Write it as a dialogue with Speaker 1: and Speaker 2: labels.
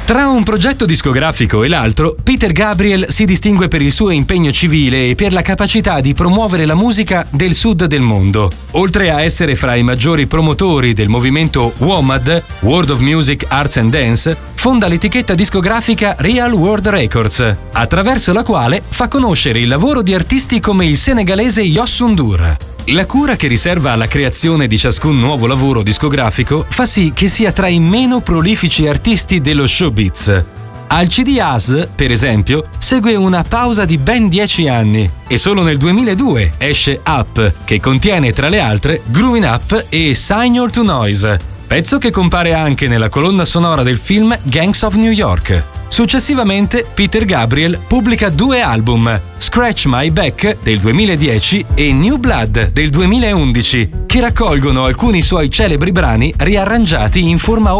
Speaker 1: Tra un progetto discografico e l'altro, Peter Gabriel si distingue per il suo impegno civile e per la capacità di promuovere la musica del sud del mondo. Oltre a essere fra i maggiori promotori del movimento WOMAD, World of Music, Arts and Dance, fonda l'etichetta discografica Real World Records, attraverso la quale fa conoscere il lavoro di artisti come il senegalese Youssou N'Dour. La cura che riserva alla creazione di ciascun nuovo lavoro discografico fa sì che sia tra i meno prolifici artisti dello showbiz. Al CD AS, per esempio, segue una pausa di ben 10 anni e solo nel 2002 esce Up, che contiene tra le altre Groovin' Up e Sign Your to Noise, pezzo che compare anche nella colonna sonora del film Gangs of New York. Successivamente, Peter Gabriel pubblica 2 album, Scratch My Back del 2010 e New Blood del 2011, che raccolgono alcuni suoi celebri brani riarrangiati in forma